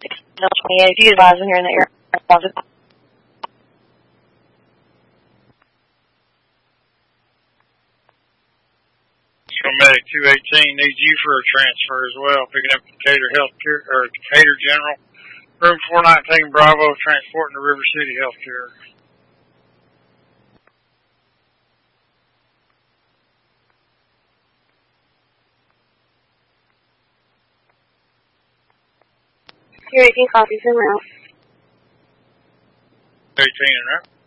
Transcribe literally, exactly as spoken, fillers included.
twenty-eight, if you advise them here in the area. Medic two eighteen needs you for a transfer as well, picking up Decatur Healthcare, or Decatur General. Room four nineteen Bravo, transporting to River City Healthcare. two eighteen copies en route. eighteen en route.